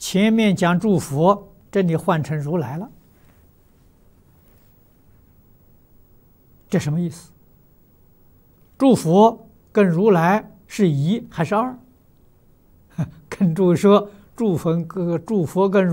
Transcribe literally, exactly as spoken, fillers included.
前面讲诸佛，这里换成如来了，这什么意思？诸佛跟如来是一还是二？跟诸位说，诸佛跟诸佛跟